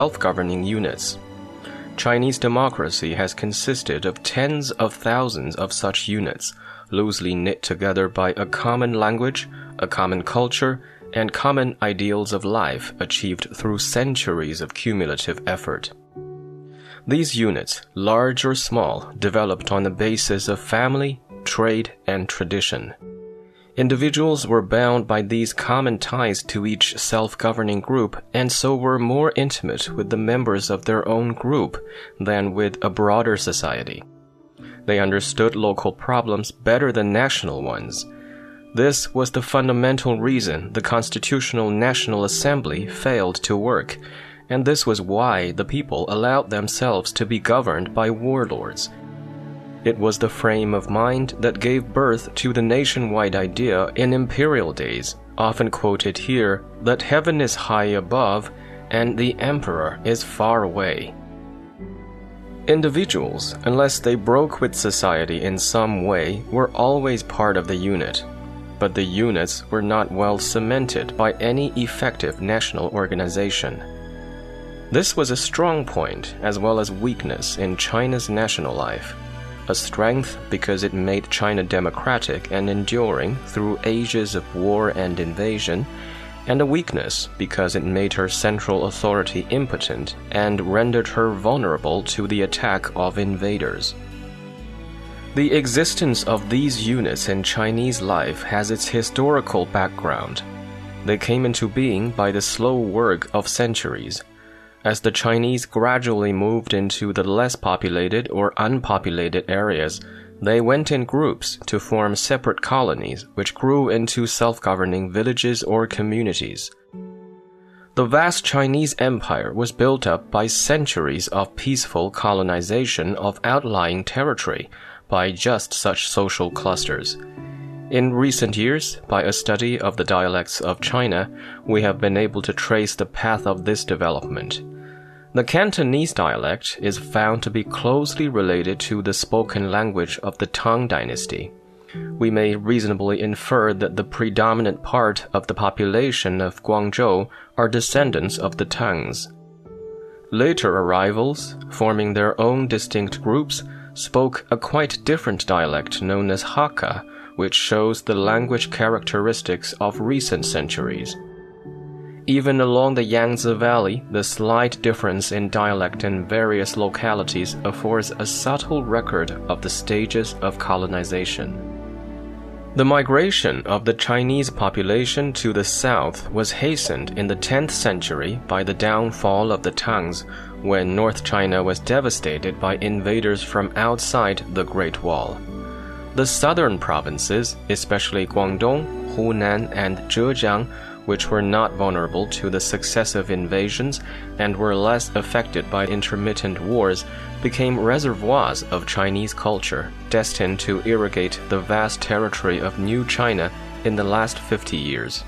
self-governing units. Chinese democracy has consisted of tens of thousands of such units, loosely knit together by a common language, a common culture, and common ideals of life achieved through centuries of cumulative effort. These units, large or small, developed on the basis of family, trade, and tradition. Individuals were bound by these common ties to each self-governing group and so were more intimate with the members of their own group than with a broader society. They understood local problems better than national ones. This was the fundamental reason the Constitutional National Assembly failed to work, and this was why the people allowed themselves to be governed by warlords. It was the frame of mind that gave birth to the nationwide idea in imperial days, often quoted here, that heaven is high above and the emperor is far away. Individuals, unless they broke with society in some way, were always part of the unit, but the units were not well cemented by any effective national organization. This was a strong point as well as weakness in China's national life. A strength because it made China democratic and enduring through ages of war and invasion, and a weakness because it made her central authority impotent and rendered her vulnerable to the attack of invaders. The existence of these units in Chinese life has its historical background. They came into being by the slow work of centuries. As the Chinese gradually moved into the less populated or unpopulated areas, they went in groups to form separate colonies which grew into self-governing villages or communities. The vast Chinese empire was built up by centuries of peaceful colonization of outlying territory by just such social clusters. In recent years, by a study of the dialects of China, we have been able to trace the path of this development. The Cantonese dialect is found to be closely related to the spoken language of the Tang dynasty. We may reasonably infer that the predominant part of the population of Guangzhou are descendants of the Tangs. Later arrivals, forming their own distinct groups, spoke a quite different dialect known as Hakka, which shows the language characteristics of recent centuries. Even along the Yangtze Valley, the slight difference in dialect in various localities affords a subtle record of the stages of colonization. The migration of the Chinese population to the south was hastened in the 10th century by the downfall of the Tangs, when North China was devastated by invaders from outside the Great Wall. The southern provinces, especially Guangdong, Hunan, and Zhejiang, which were not vulnerable to the successive invasions and were less affected by intermittent wars, became reservoirs of Chinese culture, destined to irrigate the vast territory of New China in the last 50 years.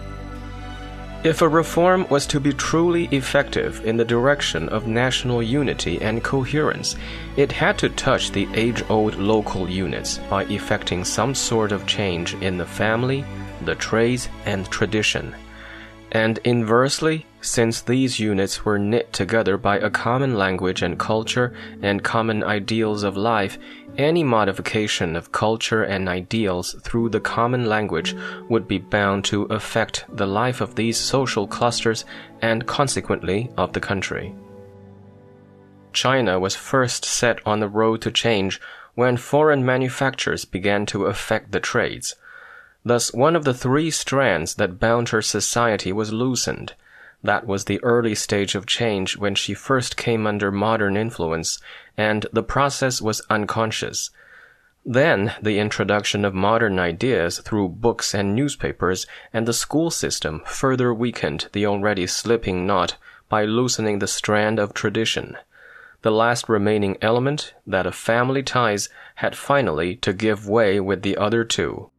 If a reform was to be truly effective in the direction of national unity and coherence, it had to touch the age-old local units by effecting some sort of change in the family, the trades, and tradition. And inversely, since these units were knit together by a common language and culture and common ideals of life, any modification of culture and ideals through the common language would be bound to affect the life of these social clusters and consequently of the country. China was first set on the road to change when foreign manufactures began to affect the trades. Thus, one of the three strands that bound her society was loosened. That was the early stage of change when she first came under modern influence, and the process was unconscious. Then, the introduction of modern ideas through books and newspapers and the school system further weakened the already slipping knot by loosening the strand of tradition. The last remaining element, that of family ties, had finally to give way with the other two.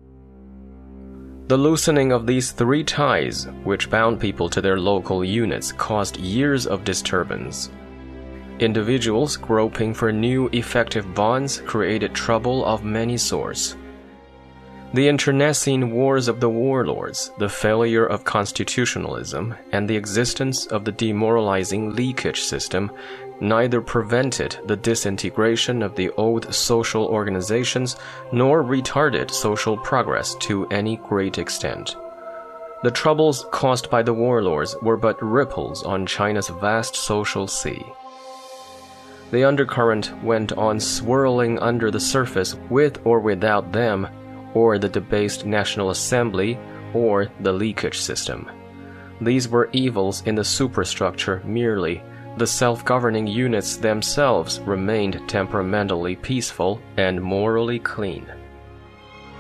The loosening of these three ties, which bound people to their local units, caused years of disturbance. Individuals groping for new effective bonds created trouble of many sorts. The internecine wars of the warlords, the failure of constitutionalism, and the existence of the demoralizing leakage system neither prevented the disintegration of the old social organizations nor retarded social progress to any great extent. The troubles caused by the warlords were but ripples on China's vast social sea. The undercurrent went on swirling under the surface with or without them, or the debased National Assembly, or the leakage system. These were evils in the superstructure merely. The self-governing units themselves remained temperamentally peaceful and morally clean.